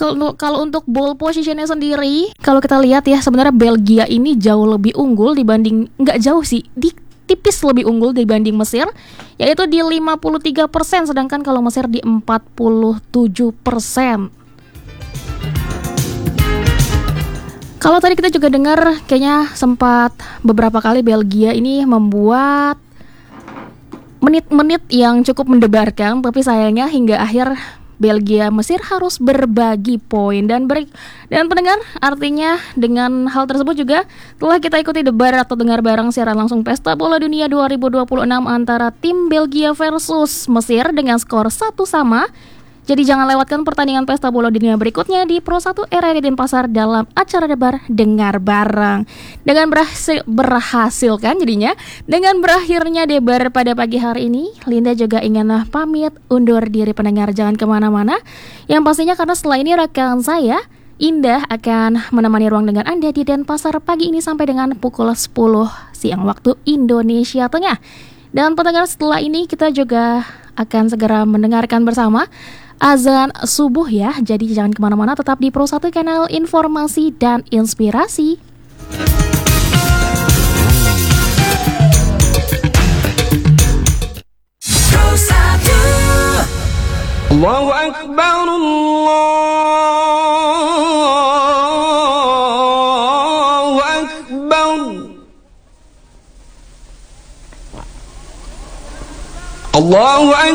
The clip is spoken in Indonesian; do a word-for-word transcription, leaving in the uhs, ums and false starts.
Kalau kalau untuk ball positionnya sendiri, kalau kita lihat ya sebenarnya Belgia ini jauh lebih unggul dibanding, nggak jauh sih, di tipis lebih unggul dibanding Mesir, yaitu di lima puluh tiga persen, sedangkan kalau Mesir di empat puluh tujuh persen. Kalau tadi kita juga dengar kayaknya sempat beberapa kali Belgia ini membuat menit-menit yang cukup mendebarkan, tapi sayangnya hingga akhir Belgia Mesir harus berbagi poin. Dan ber- dan pendengar, artinya dengan hal tersebut juga telah kita ikuti debat atau dengar bareng siaran langsung Pesta Bola Dunia dua ribu dua puluh enam antara tim Belgia versus Mesir dengan skor satu sama. Jadi jangan lewatkan pertandingan Pesta Bola Dunia berikutnya di Pro satu R R I Denpasar dalam acara debar Dengar Bareng. Dengan berhasil, berhasil kan jadinya, dengan berakhirnya debar pada pagi hari ini, Linda juga ingin pamit undur diri pendengar, jangan kemana-mana. Yang pastinya karena setelah ini rekan saya Indah akan menemani ruang dengan Anda di Denpasar pagi ini sampai dengan pukul sepuluh siang waktu Indonesia Tengah. Dan pendengar, setelah ini kita juga akan segera mendengarkan bersama azan subuh ya. Jadi jangan kemana-mana, tetap di Pro satu, kanal informasi dan inspirasi. Pro satu. Allahu Akbar, Allahu Akbar, Allahu Akbar.